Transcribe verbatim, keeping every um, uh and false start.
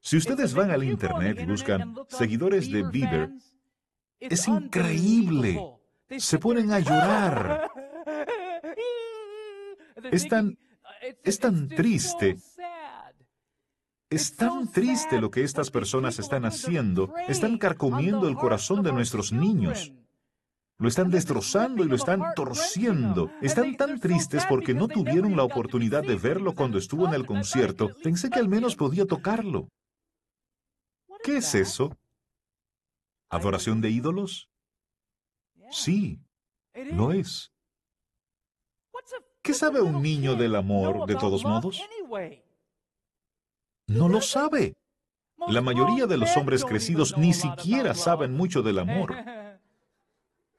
Si ustedes van al internet y buscan seguidores de Bieber, es increíble. Se ponen a llorar. Es tan, es tan triste. Es tan triste lo que estas personas están haciendo. Están carcomiendo el corazón de nuestros niños. Lo están destrozando y lo están torciendo. Están tan tristes porque no tuvieron la oportunidad de verlo cuando estuvo en el concierto. Pensé que al menos podía tocarlo. ¿Qué es eso? ¿Adoración de ídolos? Sí, lo es. ¿Qué sabe un niño del amor, de todos modos? No lo sabe. La mayoría de los hombres crecidos ni siquiera saben mucho del amor.